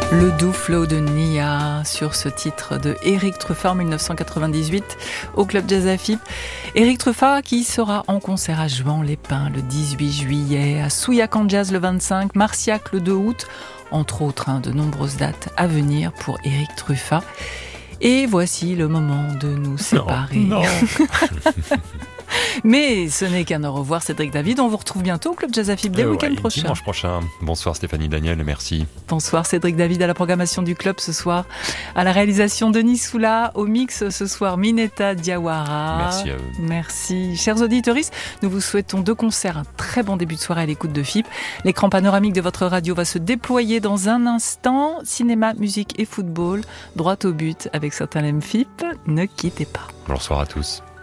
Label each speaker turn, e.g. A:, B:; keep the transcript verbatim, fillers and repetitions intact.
A: Le doux flow de Nia sur ce titre de Éric Truffat en dix-neuf cent quatre-vingt-dix-huit au Club Jazz à Fippe. Éric Truffat qui sera en concert à Juan-les-Pins le dix-huit juillet, à Souillac en Jazz le vingt-cinq, Marciac le deux août, entre autres hein, de nombreuses dates à venir pour Éric Truffat. Et voici le moment de nous séparer.
B: Non, non.
A: Mais ce n'est qu'un au revoir, Cédric David. On vous retrouve bientôt au Club Jazz à Fippe dès le
B: Euh,
A: week-end
B: ouais,
A: prochain.
B: Dimanche prochain. Bonsoir Stéphanie Daniel et merci.
A: Bonsoir Cédric David à la programmation du club ce soir. À la réalisation Denis Soula, au mix ce soir Mineta Diawara.
B: Merci à eux.
A: Merci. Chers auditeurs, nous vous souhaitons de concert un très bon début de soirée à l'écoute de Fippe. L'écran panoramique de votre radio va se déployer dans un instant. Cinéma, musique et football, droit au but avec certains l'aiment Fippe. Ne quittez pas.
B: Bonsoir à tous.